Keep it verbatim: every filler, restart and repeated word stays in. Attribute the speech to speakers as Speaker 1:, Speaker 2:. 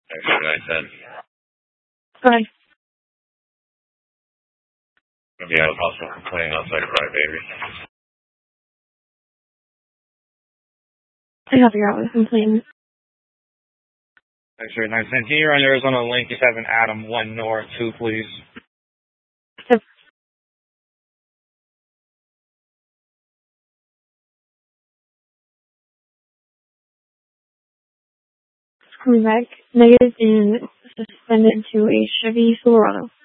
Speaker 1: Extra nine ten.
Speaker 2: Bye.
Speaker 1: Gonna be out of hospital complaining outside of Rye Baby.
Speaker 2: I gotta figure out what complaint.
Speaker 3: Extra nine ten. Can you run Arizona Lincoln seven Adam one North two, please?
Speaker 2: Yep. Coming back negative and suspended to a Chevy Silverado.